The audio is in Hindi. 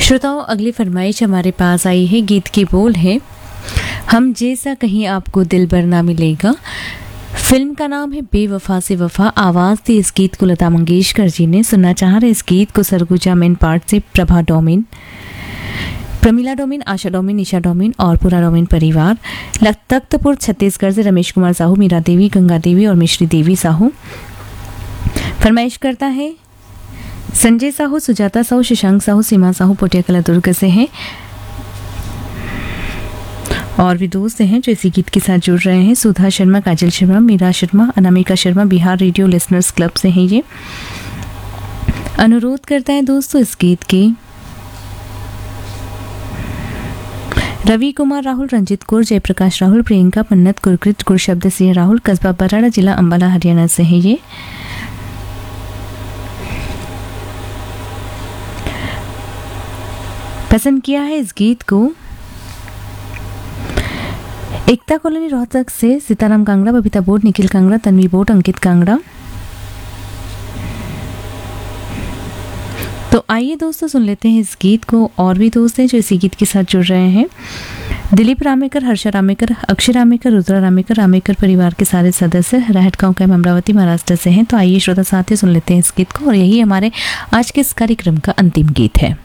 श्रोताओं, अगली फरमाइश हमारे पास आई है। गीत के बोल है, हम जैसा कहीं आपको दिल भर ना मिलेगा। फिल्म का नाम है बेवफा से वफा। आवाज़ दी इस गीत को लता मंगेशकर जी ने। सुनना चाह रहे इस गीत को सरगुजा मेन पार्ट से प्रभा डोमिन, प्रमीला डोमिन, आशा डोमिन, निशा डोमिन और पूरा डोमिन परिवार। तख्तपुर छत्तीसगढ़ से रमेश कुमार साहू, मीरा देवी, गंगा देवी और मिश्री देवी साहू। फरमाइश करता है संजय साहू, सुजाता साहू, शशांक साहू, सीमा साहू पोटियाकला दुर्ग से हैं। और भी दोस्त हैं जो इसी गीत के साथ जुड़ रहे हैं। सुधा शर्मा, काजल Sharma, Meera Sharma, Anamika Sharma Bihar radio listeners club से हैं। ये अनुरोध करता है दोस्तों इस गीत के रवि कुमार राहुल, रंजित कौर, जयप्रकाश राहुल, प्रियंका पन्नत, गुरकृत गुरशब्द सिंह राहुल, कस्बा बराड़ा, जिला अंबाला, हरियाणा से है। ये पसंद किया है इस गीत को एकता कॉलोनी रोहतक से सीताराम कांगड़ा, बबीता बोट, निखिल कांगड़ा, तन्वी बोट, अंकित कांगड़ा। तो आइए दोस्तों सुन लेते हैं इस गीत को। और भी दोस्त हैं जो इसी गीत के साथ जुड़ रहे हैं। दिलीप रामेकर, हर्षा रामेकर, अक्षय रामेकर, रुद्रा रामेकर, रामेकर परिवार के सारे सदस्य रहट गांव के अमरावती महाराष्ट्र से हैं। तो आइए श्रोता साथी सुन लेते हैं इस गीत को। और यही हमारे आज के इस कार्यक्रम का अंतिम गीत है।